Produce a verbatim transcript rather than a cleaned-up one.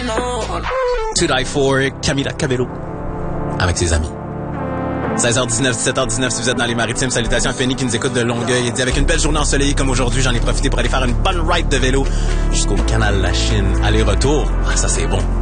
To Die For, Camila Cabello, avec ses amis. seize heures dix-neuf, dix-sept heures dix-neuf, si vous êtes dans les Maritimes, salutations à Fanny qui nous écoute de Longueuil. Il dit, avec une belle journée ensoleillée comme aujourd'hui, j'en ai profité pour aller faire une bonne ride de vélo jusqu'au canal La Chine. Aller-retour, ah, ça c'est bon.